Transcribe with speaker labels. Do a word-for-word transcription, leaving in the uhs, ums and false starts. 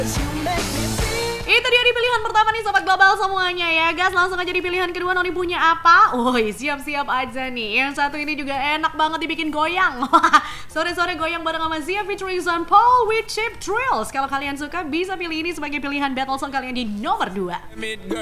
Speaker 1: Itu dia di pilihan pertama nih Sobat Global semuanya ya guys. Langsung aja di pilihan kedua, Noni punya apa? Woi, siap-siap aja nih. Yang satu ini juga enak banget dibikin goyang. Sore-sore goyang bareng sama Zia featuring Sean Paul with Cheap Thrills. Kalau kalian suka bisa pilih ini sebagai pilihan battle song kalian di nomor dua.